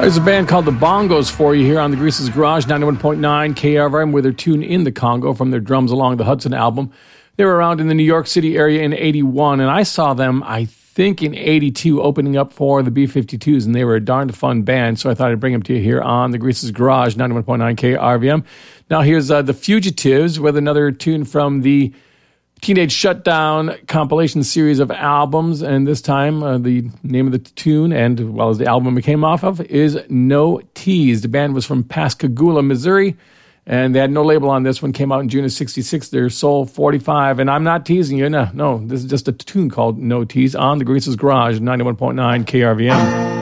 There's a band called the Bongos for you here on the Grease's Garage, 91.9 KRVM, with their tune In the Congo from their Drums Along the Hudson album. They were around in the New York City area in 81, and I saw them, I think, in 82, opening up for the B-52s, and they were a darn fun band, so I thought I'd bring them to you here on the Grease's Garage, 91.9 KRVM. Now here's The Fugitives with another tune from the Teenage Shutdown compilation series of albums, and this time the name of the tune, and well as the album it came off of, is No Tease. The band was from Pascagoula, Missouri, and they had no label on this one. Came out in June of '66. They're Soul 45, and I'm not teasing you. No, this is just a tune called No Tease on the Grease's Garage, 91.9 KRVM.